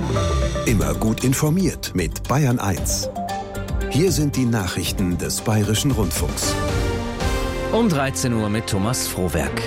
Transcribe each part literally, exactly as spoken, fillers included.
Immer gut informiert mit Bayern eins. Hier sind die Nachrichten des Bayerischen Rundfunks. Um dreizehn Uhr mit Thomas Frohwerk.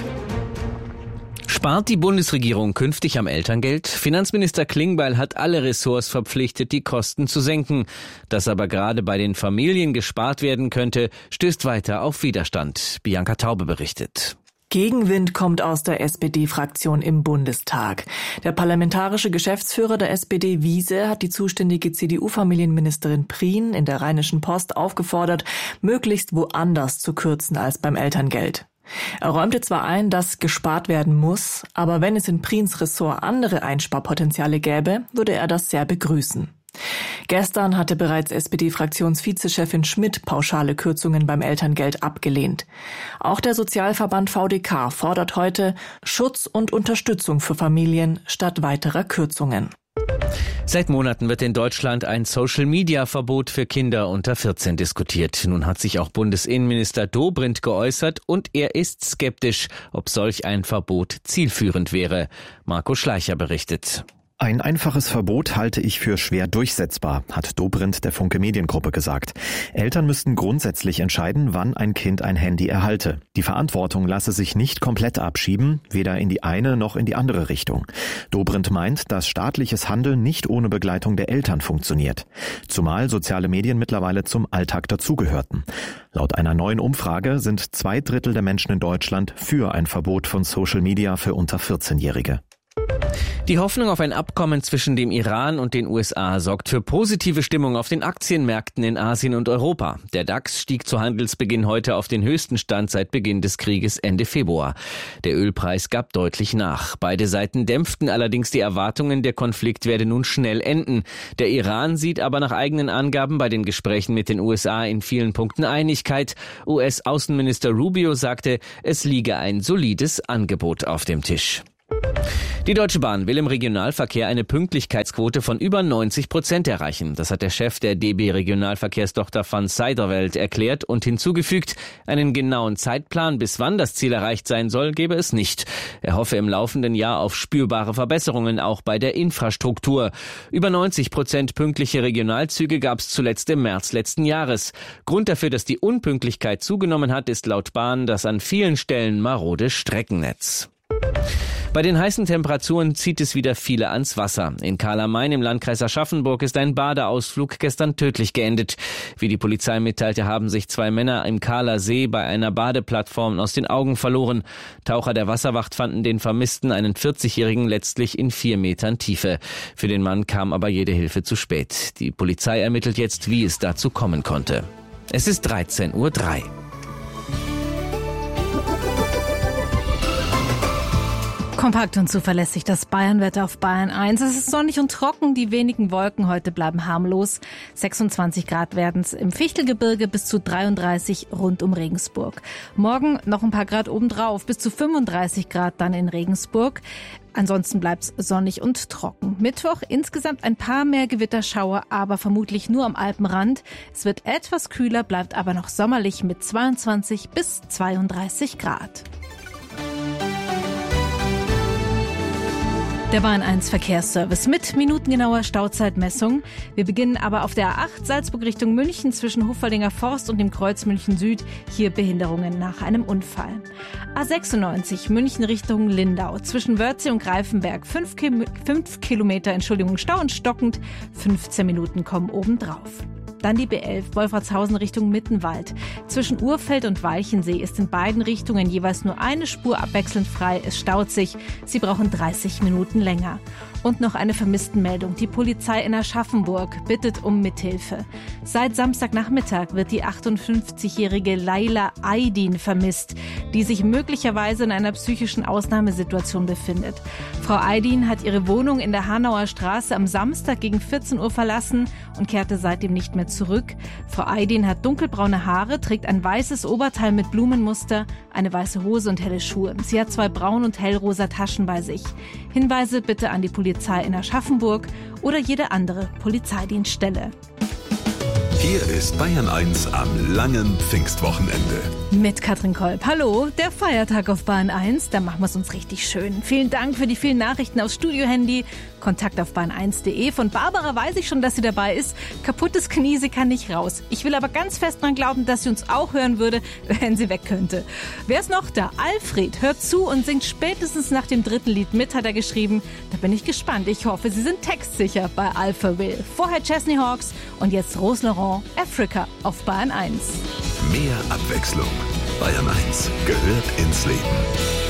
Spart die Bundesregierung künftig am Elterngeld? Finanzminister Klingbeil hat alle Ressorts verpflichtet, die Kosten zu senken. Dass aber gerade bei den Familien gespart werden könnte, stößt weiter auf Widerstand. Bianca Taube berichtet. Gegenwind kommt aus der S P D-Fraktion im Bundestag. Der parlamentarische Geschäftsführer der S P D, Wiese, hat die zuständige C D U-Familienministerin Prien in der Rheinischen Post aufgefordert, möglichst woanders zu kürzen als beim Elterngeld. Er räumte zwar ein, dass gespart werden muss, aber wenn es in Priens Ressort andere Einsparpotenziale gäbe, würde er das sehr begrüßen. Gestern hatte bereits S P D-Fraktionsvizechefin Schmidt pauschale Kürzungen beim Elterngeld abgelehnt. Auch der Sozialverband V D K fordert heute Schutz und Unterstützung für Familien statt weiterer Kürzungen. Seit Monaten wird in Deutschland ein Social-Media-Verbot für Kinder unter vierzehn diskutiert. Nun hat sich auch Bundesinnenminister Dobrindt geäußert und er ist skeptisch, ob solch ein Verbot zielführend wäre. Marco Schleicher berichtet. Ein einfaches Verbot halte ich für schwer durchsetzbar, hat Dobrindt der Funke Mediengruppe gesagt. Eltern müssten grundsätzlich entscheiden, wann ein Kind ein Handy erhalte. Die Verantwortung lasse sich nicht komplett abschieben, weder in die eine noch in die andere Richtung. Dobrindt meint, dass staatliches Handeln nicht ohne Begleitung der Eltern funktioniert. Zumal soziale Medien mittlerweile zum Alltag dazugehörten. Laut einer neuen Umfrage sind zwei Drittel der Menschen in Deutschland für ein Verbot von Social Media für unter vierzehnjährige. Die Hoffnung auf ein Abkommen zwischen dem Iran und den U S A sorgt für positive Stimmung auf den Aktienmärkten in Asien und Europa. Der DAX stieg zu Handelsbeginn heute auf den höchsten Stand seit Beginn des Krieges Ende Februar. Der Ölpreis gab deutlich nach. Beide Seiten dämpften allerdings die Erwartungen, der Konflikt werde nun schnell enden. Der Iran sieht aber nach eigenen Angaben bei den Gesprächen mit den U S A in vielen Punkten Einigkeit. U S-Außenminister Rubio sagte, es liege ein solides Angebot auf dem Tisch. Die Deutsche Bahn will im Regionalverkehr eine Pünktlichkeitsquote von über neunzig Prozent erreichen. Das hat der Chef der D B Regionalverkehrstochter Van Zijderveld erklärt und hinzugefügt, einen genauen Zeitplan, bis wann das Ziel erreicht sein soll, gebe es nicht. Er hoffe im laufenden Jahr auf spürbare Verbesserungen auch bei der Infrastruktur. Über neunzig Prozent pünktliche Regionalzüge gab es zuletzt im März letzten Jahres. Grund dafür, dass die Unpünktlichkeit zugenommen hat, ist laut Bahn das an vielen Stellen marode Streckennetz. Bei den heißen Temperaturen zieht es wieder viele ans Wasser. In Karl am Main im Landkreis Aschaffenburg ist ein Badeausflug gestern tödlich geendet. Wie die Polizei mitteilte, haben sich zwei Männer im Kahler See bei einer Badeplattform aus den Augen verloren. Taucher der Wasserwacht fanden den Vermissten, einen vierzigjährigen, letztlich in vier Metern Tiefe. Für den Mann kam aber jede Hilfe zu spät. Die Polizei ermittelt jetzt, wie es dazu kommen konnte. Es ist dreizehn Uhr drei. Kompakt und zuverlässig das Bayernwetter auf Bayern eins. Es ist sonnig und trocken, die wenigen Wolken heute bleiben harmlos. sechsundzwanzig Grad werden es im Fichtelgebirge, bis zu dreiunddreißig rund um Regensburg. Morgen noch ein paar Grad obendrauf, bis zu fünfunddreißig Grad dann in Regensburg. Ansonsten bleibt's sonnig und trocken. Mittwoch insgesamt ein paar mehr Gewitterschauer, aber vermutlich nur am Alpenrand. Es wird etwas kühler, bleibt aber noch sommerlich mit zweiundzwanzig bis zweiunddreißig Grad. Der Bayern eins Verkehrsservice mit minutengenauer Stauzeitmessung. Wir beginnen aber auf der A acht Salzburg Richtung München zwischen Hufvaldinger Forst und dem Kreuz München Süd. Hier Behinderungen nach einem Unfall. A sechsundneunzig München Richtung Lindau zwischen Wörthsee und Greifenberg. Fünf, Kim- fünf Kilometer, Entschuldigung, Stau und stockend. fünfzehn Minuten kommen obendrauf. Dann die B elf Wolfratshausen Richtung Mittenwald. Zwischen Urfeld und Walchensee ist in beiden Richtungen jeweils nur eine Spur abwechselnd frei. Es staut sich. Sie brauchen dreißig Minuten länger. Und noch eine Vermisstenmeldung. Die Polizei in Aschaffenburg bittet um Mithilfe. Seit Samstagnachmittag wird die achtundfünfzigjährige Laila Aydin vermisst, die sich möglicherweise in einer psychischen Ausnahmesituation befindet. Frau Aydin hat ihre Wohnung in der Hanauer Straße am Samstag gegen vierzehn Uhr verlassen und kehrte seitdem nicht mehr zurück. Frau Aydin hat dunkelbraune Haare, trägt ein weißes Oberteil mit Blumenmuster, eine weiße Hose und helle Schuhe. Sie hat zwei braun- und hellrosa Taschen bei sich. Hinweise bitte an die Polizei in Aschaffenburg oder jede andere Polizeidienststelle. Hier ist Bayern eins am langen Pfingstwochenende. Mit Katrin Kolb. Hallo, der Feiertag auf Bayern eins, da machen wir es uns richtig schön. Vielen Dank für die vielen Nachrichten aufs Studiohandy. Kontakt auf bayern eins punkt de. Von Barbara weiß ich schon, dass sie dabei ist. Kaputtes Knie, sie kann nicht raus. Ich will aber ganz fest dran glauben, dass sie uns auch hören würde, wenn sie weg könnte. Wer ist noch da? Alfred hört zu und singt spätestens nach dem dritten Lied mit, hat er geschrieben. Da bin ich gespannt. Ich hoffe, Sie sind textsicher bei Alpha Will. Vorher Chesney Hawks und jetzt Rose Laurent, Africa auf Bayern eins. Mehr Abwechslung. Bayern eins gehört ins Leben.